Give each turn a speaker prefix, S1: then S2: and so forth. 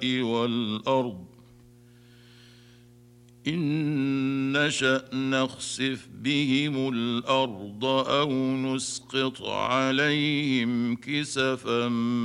S1: والأرض إن نشأ نخسف بهم الأرض أو نسقط عليهم كسفا